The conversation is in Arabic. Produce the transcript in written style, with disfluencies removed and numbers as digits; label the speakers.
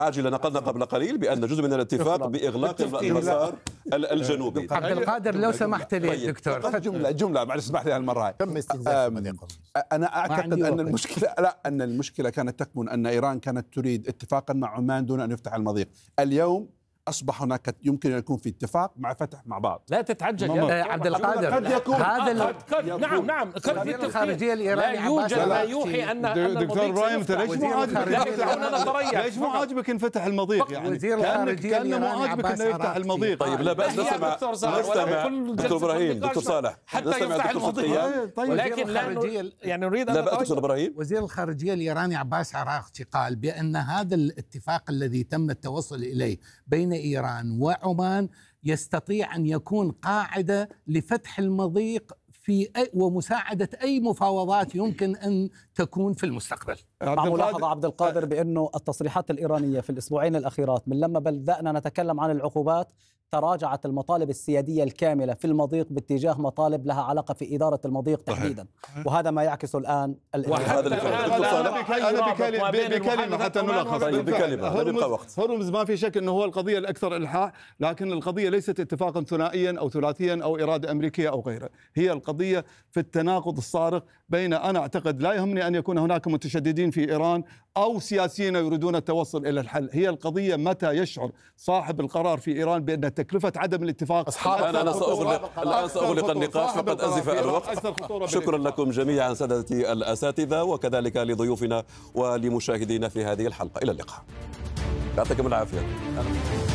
Speaker 1: عاجلا نقلنا قبل قليل بأن جزء من الاتفاق بإغلاق المسار الجنوبي.
Speaker 2: عبد القادر لو سمحت لي دكتور
Speaker 3: جملة معلش اسمح لي هالمرة. أنا أعتقد أن المشكلة كانت تكمن أن إيران كانت تريد اتفاقا مع عمان دون أن يفتح المضيق. اليوم أصبح هناك يمكن أن يكون في اتفاق مع فتح مع بعض.
Speaker 4: لا تتعجل
Speaker 2: يا عبد القادر.
Speaker 1: قد يكون
Speaker 4: نعم قد
Speaker 2: وزير الخارجية الإيراني
Speaker 4: لا يوجد ما يوحي أن
Speaker 5: دكتور إبراهيم أنت ليش مو عاجبك ينفتح المضيق؟ يعني
Speaker 2: وزير الخارجية
Speaker 5: كأنه مو عاجبك أنه يفتح المضيق.
Speaker 1: طيب لا بأس نستمع دكتور إبراهيم دكتور صالح
Speaker 4: حتى يفتح المضيق. لكن يعني نريد أن
Speaker 1: لا بأس دكتور إبراهيم.
Speaker 2: وزير الخارجية الإيراني عباس عراقچي قال بأن هذا الاتفاق الذي تم التوصل إليه بين إيران وعمان يستطيع أن يكون قاعدة لفتح المضيق ومساعدة أي مفاوضات يمكن أن تكون في المستقبل.
Speaker 6: مع ملاحظة عبد القادر بأنه التصريحات الإيرانية في الأسبوعين الأخيرات من لما بدأنا نتكلم عن العقوبات تراجعت المطالب السيادية الكاملة في المضيق باتجاه مطالب لها علاقة في إدارة المضيق تحديدا، وهذا ما يعكس الآن
Speaker 5: بكلمة حتى نلخص هرمز ما في شك أنه هو القضية الأكثر إلحاح، لكن القضية ليست اتفاقا ثنائيا أو ثلاثيا أو إرادة أمريكية أو غيره. هي القضية في التناقض الصارخ بين أنا أعتقد لا يهمني أن يكون هناك متشددين في إيران أو سياسيين يريدون التوصل إلى الحل. هي القضية متى يشعر صاحب القرار في إيران بأن تكلفة عدم الاتفاق.
Speaker 1: أنا سأغلق النقاش فقد أزف الوقت. شكرا لكم جميعا سادتي الأساتذة وكذلك لضيوفنا ولمشاهدينا في هذه الحلقة. إلى اللقاء. يعطيكم العافية.